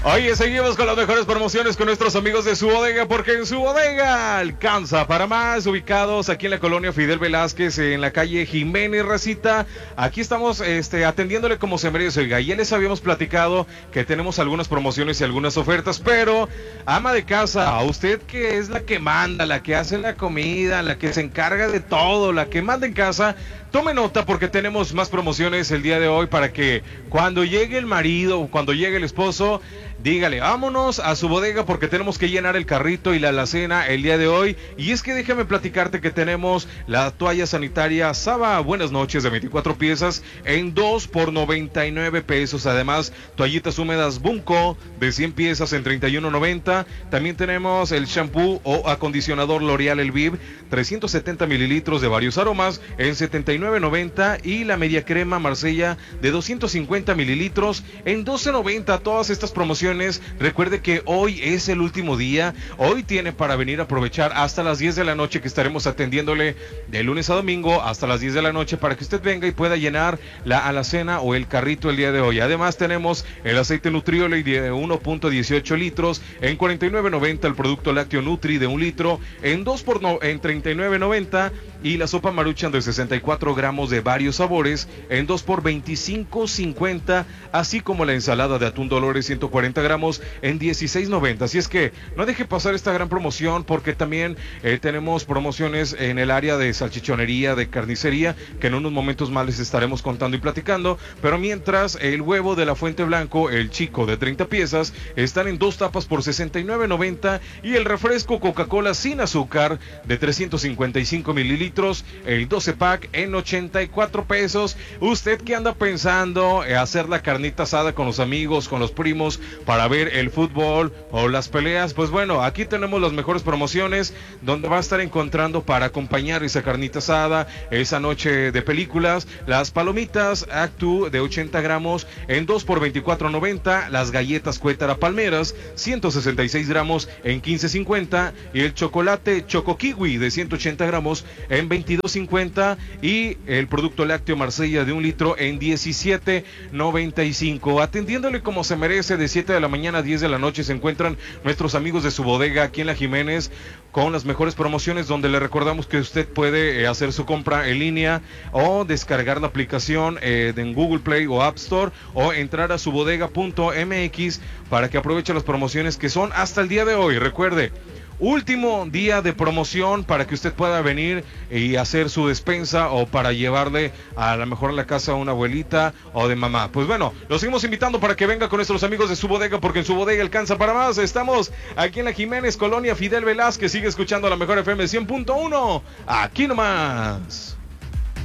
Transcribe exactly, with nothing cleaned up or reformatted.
Oye, seguimos con las mejores promociones con nuestros amigos de Su Bodega, porque en Su Bodega alcanza para más. Ubicados aquí en la colonia Fidel Velázquez, en la calle Jiménez Racita. Aquí estamos este, atendiéndole como se merece. Oiga, ya les habíamos platicado que tenemos algunas promociones y algunas ofertas, pero ama de casa, a usted que es la que manda, la que hace la comida, la que se encarga de todo, la que manda en casa, tome nota porque tenemos más promociones el día de hoy para que cuando llegue el marido o cuando llegue el esposo, dígale, vámonos a Su Bodega porque tenemos que llenar el carrito y la alacena el día de hoy. Y es que déjame platicarte que tenemos la toalla sanitaria Saba Buenas Noches de veinticuatro piezas en dos por noventa y nueve pesos. Además, toallitas húmedas Bunko de cien piezas en treinta y uno noventa. También tenemos el shampoo o acondicionador L'Oreal El Viv, trescientos setenta mililitros de varios aromas en setenta y nueve noventa. Y la media crema Marsella de doscientos cincuenta mililitros en doce noventa. Todas estas promociones, recuerde que hoy es el último día, hoy tiene para venir a aprovechar hasta las diez de la noche que estaremos atendiéndole de lunes a domingo hasta las diez de la noche para que usted venga y pueda llenar la alacena o el carrito el día de hoy. Además tenemos el aceite Nutriole de uno punto dieciocho litros en cuarenta y nueve noventa, el producto lácteo Nutri de un litro en dos por no, en treinta y nueve noventa y la sopa Maruchan de sesenta y cuatro gramos de varios sabores en dos por veinticinco cincuenta, así como la ensalada de atún Dolores ciento cuarenta gramos en dieciséis noventa. Así es que no deje pasar esta gran promoción porque también eh, tenemos promociones en el área de salchichonería, de carnicería, que en unos momentos más les estaremos contando y platicando. Pero mientras, el huevo de la Fuente Blanco, el chico de treinta piezas, están en dos tapas por sesenta y nueve noventa y el refresco Coca-Cola sin azúcar de trescientos cincuenta y cinco mililitros, el doce pack en ochenta y cuatro pesos. Usted que anda pensando eh, hacer la carnita asada con los amigos, con los primos, para ver el fútbol o las peleas, pues bueno, aquí tenemos las mejores promociones donde va a estar encontrando para acompañar esa carnita asada, esa noche de películas, las palomitas Actu de ochenta gramos en dos por veinticuatro noventa, las galletas Cuétara Palmeras ciento sesenta y seis gramos en quince cincuenta y el chocolate Choco Kiwi de ciento ochenta gramos en veintidós cincuenta y el producto lácteo Marsella de un litro en diecisiete noventa y cinco. Atendiéndole como se merece, de siete de la mañana a diez de la noche se encuentran nuestros amigos de Su Bodega aquí en la Jiménez con las mejores promociones, donde le recordamos que usted puede eh, hacer su compra en línea o descargar la aplicación eh, de en Google Play o App Store o entrar a subodega punto m x para que aproveche las promociones que son hasta el día de hoy. Recuerde, último día de promoción para que usted pueda venir y hacer su despensa o para llevarle a lo mejor a la casa a una abuelita o de mamá. Pues bueno, los seguimos invitando para que venga con nuestros amigos de Su Bodega porque en Su Bodega alcanza para más. Estamos aquí en la Jiménez, colonia Fidel Velázquez. Sigue escuchando la mejor F M cien punto uno. Aquí nomás.